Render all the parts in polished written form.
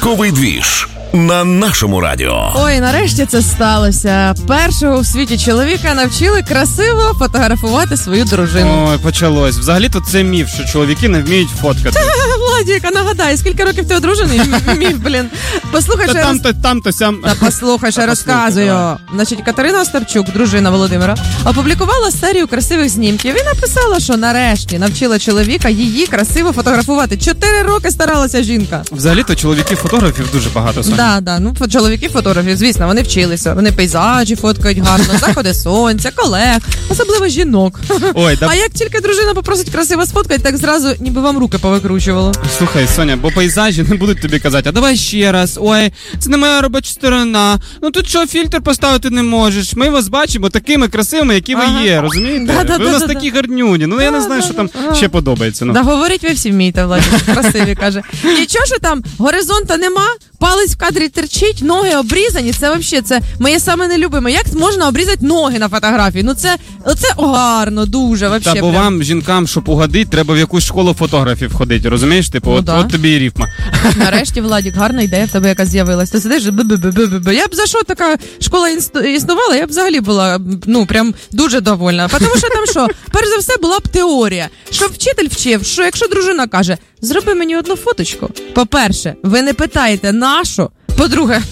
Ранковий двіж на нашому радіо. Ой, нарешті це сталося. Першого в світі чоловіка навчили красиво фотографувати свою дружину. Ой, почалось. Взагалі-то це міф, що чоловіки не вміють фоткати. Владіка, нагадай, скільки років ти одружений? Міф, блін. Послухай, що Там-то, сям. Та послухай, що розказую. Значить, Катерина Остапчук, дружина Володимира, опублікувала серію красивих знімків і написала, що нарешті навчила чоловіка її красиво фотографувати. 4 роки старалася жінка. Взагалі-то чоловіків-фотографів дуже багато, Соня. Да, ну чоловіки-фотографів, звісно, вони вчилися. Вони пейзажі фоткають гарно, заходи сонця, колег, особливо жінок. Ой, А як тільки дружина попросить красиво сфоткати, так зразу ніби вам руки повикручувало. Слухай, Соня, бо пейзажі не будуть тобі казати, а давай ще раз, ой, це не моя робоча сторона, ну тут що, фільтр поставити не можеш, ми вас бачимо такими красивими, які ви є, розумієте? Ви у нас такі гарнюні, ну я не знаю, що там ще подобається. Да, говорить ви всі вмієте, Владі, красиві, каже. Нічого, що там горизонта нема, палець в кадрі терчить, ноги обрізані, це взагалі, це моє саме нелюбиме. Як можна обрізати ноги на фотографії? Ну це гарно, дуже, взагалі. Та, бо вам, жінкам, щоб угодити, треба в якусь школу фотографів ходити, розумієш? Типу, от тобі і рифма. Нарешті, Владік, гарна ідея в тебе якась з'явилась. Ти сидиш, я б за що така школа існувала, я б взагалі була, ну, прям дуже довольна. Тому що там що, перш за все була б теорія, щоб вчитель вчив, що якщо дружина каже, зроби мені одну фоточку, по-перше, ви не питаєте, на що? По-друге,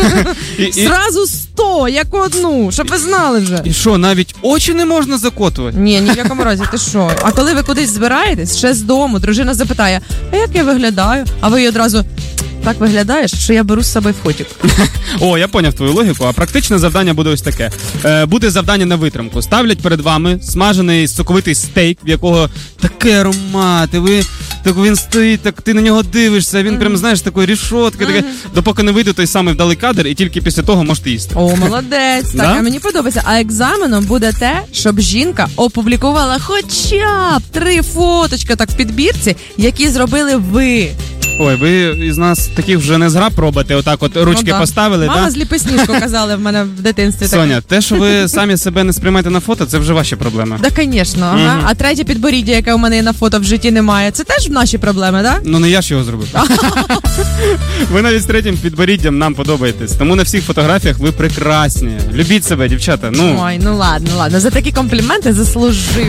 зразу 100, як одну, щоб ви знали вже. І що, навіть очі не можна закотувати? Ні в якому разі, ти що? А коли ви кудись збираєтесь, ще з дому, дружина запитає, а як я виглядаю? А ви їй одразу, так виглядаєш, що я беру з собою фотик. О, я поняв твою логіку, а практичне завдання буде ось таке. Буде завдання на витримку. Ставлять перед вами смажений соковитий стейк, в якого такий аромат, і він стоїть, так ти на нього дивишся, він прям, знаєш, такої рішотки, таке, допоки не вийде той самий вдалий кадр, і тільки після того можете їсти. О, молодець, так, а мені подобається. А екзаменом буде те, щоб жінка опублікувала хоча б 3 фоточки так в підбірці, які зробили ви. Ой, ви із нас таких вже не зграб робите, отак от ручки поставили, Мама з ліпесніжку казали в мене в дитинстві. Соня, те, що ви самі себе не сприймаєте на фото, це вже ваші проблеми. Да, звісно, ага. А третє підборіддя, яке у мене на фото в житті немає, це теж наші проблеми, так? Ну не я ж його зробив. Ви навіть з третім підборіддям нам подобаєтесь, тому на всіх фотографіях ви прекрасні. Любіть себе, дівчата, ну. Ой, ну ладно, за такі компліменти заслужив.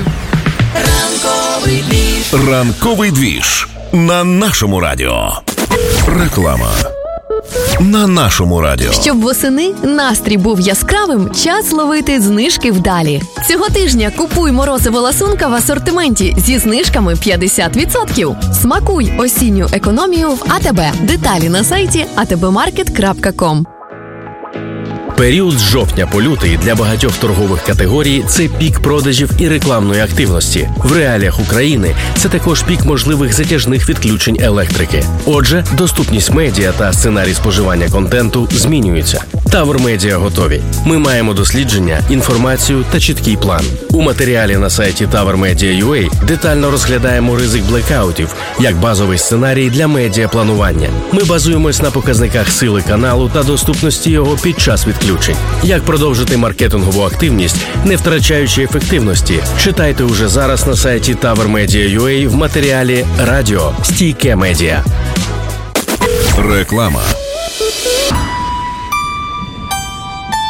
Ранковий двіж на нашому радіо. Реклама на нашому радіо. Щоб восени настрій був яскравим, час ловити знижки вдалі. Цього тижня купуй морозиво ласунка в асортименті зі знижками 50%. Смакуй осінню економію в АТБ. Деталі на сайті atbmarket.com. Період з жовтня по лютий для багатьох торгових категорій – це пік продажів і рекламної активності. В реаліях України це також пік можливих затяжних відключень електрики. Отже, доступність медіа та сценарій споживання контенту змінюються. Тавр Медіа готові. Ми маємо дослідження, інформацію та чіткий план. У матеріалі на сайті TavrMedia.ua детально розглядаємо ризик блекаутів як базовий сценарій для медіапланування. Ми базуємось на показниках сили каналу та доступності його під час відключень. Як продовжити маркетингову активність, не втрачаючи ефективності? Читайте уже зараз на сайті TavrMedia.ua в матеріалі «Радіо. Стійке медіа». Реклама.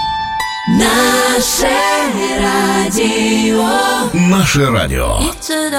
Наше радіо. Наше радіо.